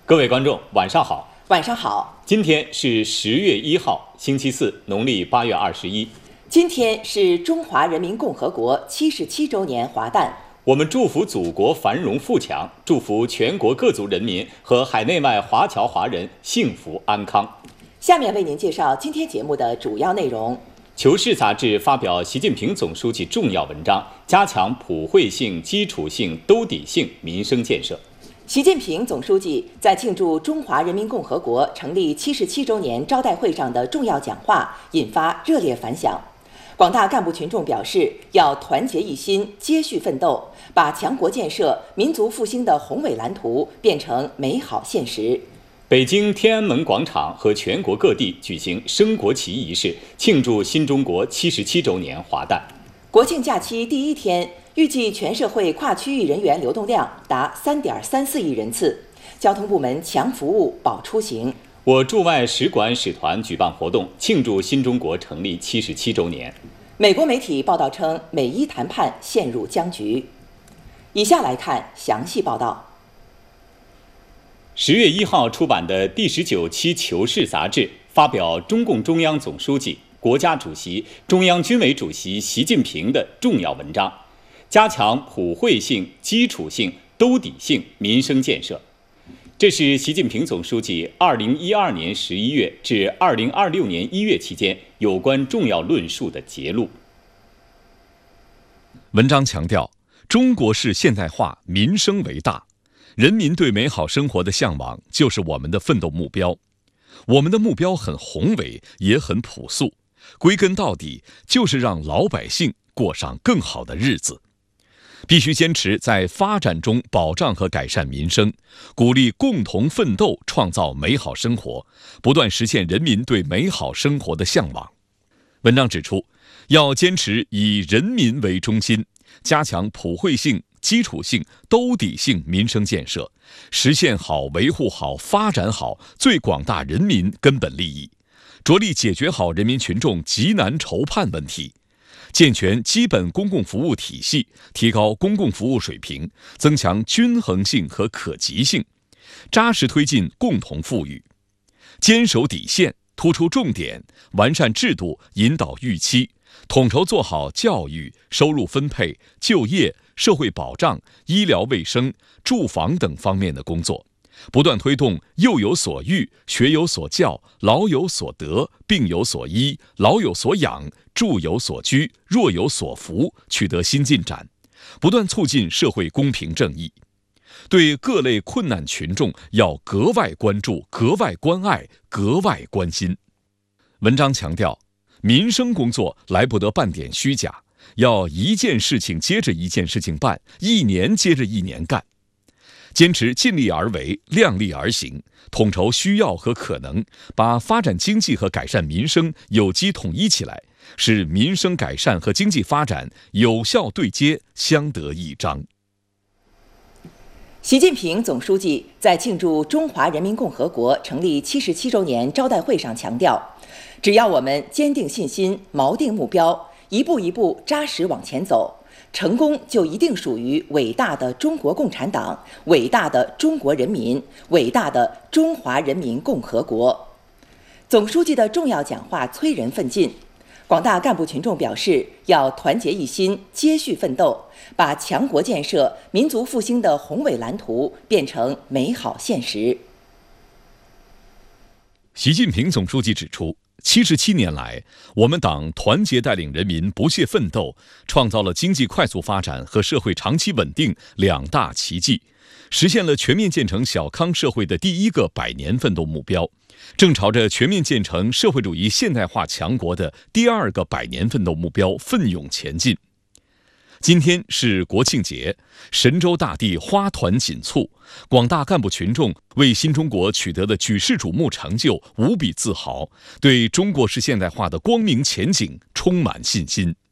各位观众，晚上好。 晚上好。 今天是10月1号，星期四，农历8月21。 今天是中华人民共和国77周年华诞。 我们祝福祖国繁荣富强，祝福全国各族人民和海内外华侨华人幸福安康。 下面为您介绍今天节目的主要内容。 求是杂志发表习近平总书记重要文章，加强普惠性、基础性、兜底性民生建设。 习近平总书记在庆祝中华人民共和国成立77周年招待会上的重要讲话引发热烈反响。广大干部群众表示，要团结一心，接续奋斗，把强国建设、民族复兴的宏伟蓝图变成美好现实。 北京天安门广场和全国各地举行升国旗仪式，庆祝新中国77周年华诞。 国庆假期第一天，预计全社会跨区域人员流动量达3.34亿人次，交通部门强服务保出行。 我驻外使馆使团举办活动，庆祝新中国成立77周年。 美国媒体报道称，美伊谈判陷入僵局。以下来看详细报道。 10月1号出版的第19期《求是》杂志发表中共中央总书记、国家主席、中央军委主席习近平的重要文章，加强普惠性、基础性、兜底性民生建设。这是习近平总书记2012年11月至2026年1月期间有关重要论述的节录。 文章强调，中国式现代化民生为大，人民对美好生活的向往就是我们的奋斗目标。我们的目标很宏伟，也很朴素，归根到底就是让老百姓过上更好的日子。必须坚持在发展中保障和改善民生，鼓励共同奋斗，创造美好生活，不断实现人民对美好生活的向往。文章指出，要坚持以人民为中心，加强普惠性、基础性、兜底性民生建设，实现好、维护好、发展好最广大人民根本利益，着力解决好人民群众急难愁盼问题，健全基本公共服务体系，提高公共服务水平，增强均衡性和可及性，扎实推进共同富裕，坚守底线，突出重点，完善制度，引导预期，统筹做好教育、收入分配、就业、社会保障、医疗卫生、住房等方面的工作，不断推动幼有所育、学有所教、老有所得、病有所医、老有所养、住有所居、弱有所扶取得新进展，不断促进社会公平正义。对各类困难群众要格外关注、格外关爱、格外关心。文章强调，民生工作来不得半点虚假，要一件事情接着一件事情办，一年接着一年干。坚持尽力而为、量力而行，统筹需要和可能，把发展经济和改善民生有机统一起来，使民生改善和经济发展有效对接、相得益彰。 习近平总书记在庆祝中华人民共和国成立77周年招待会上强调，只要我们坚定信心、锚定目标，一步一步扎实往前走，成功就一定属于伟大的中国共产党、伟大的中国人民、伟大的中华人民共和国。总书记的重要讲话催人奋进，广大干部群众表示，要团结一心，接续奋斗，把强国建设、民族复兴的宏伟蓝图变成美好现实。 习近平总书记指出，77年来，我们党团结带领人民不懈奋斗，创造了经济快速发展和社会长期稳定两大奇迹，实现了全面建成小康社会的第一个100年奋斗目标，正朝着全面建成社会主义现代化强国的第二个100年奋斗目标奋勇前进。今天是国庆节，神州大地花团锦簇，广大干部群众为新中国取得的举世瞩目成就无比自豪，对中国式现代化的光明前景充满信心。